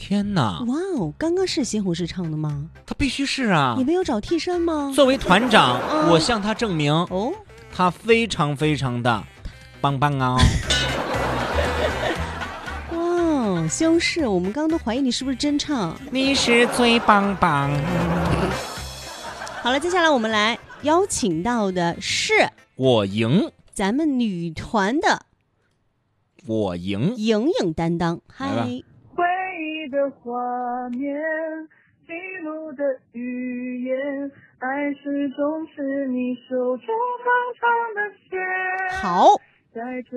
天哪！ 哇哦，刚刚是西红柿唱的吗？ 他必须是啊！ 你没有找替身吗？ 作为团长，我向他证明，他非常非常的棒棒啊！ 哇，西红柿，我们刚刚都怀疑你是不是真唱。 你是最棒棒。 好了，接下来我们来邀请到的是我赢， 咱们女团的我赢莹莹担当。嗨， 回忆的画面，记录的语言，爱始终是你手中长长的线。 好。 在这